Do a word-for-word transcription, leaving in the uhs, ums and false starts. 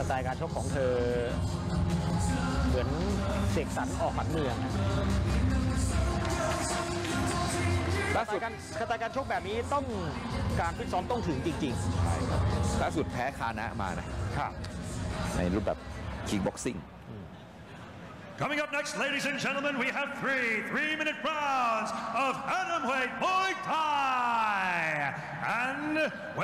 ไตล์การชกของเธอเหมือนเสกสรรออกหมัดเมืองล่าสุดการสไตล์การชกแบบนี้ต้องการฟิตซ้อมต้องถึงจริงๆใช่ครับล่าสุดแพ้คานะมานะครับในรูปแบบคิกบ็อกซิ่ง Coming up next, ladies and gentlemen, we have three three-minute rounds of atomweight Muay Thai. And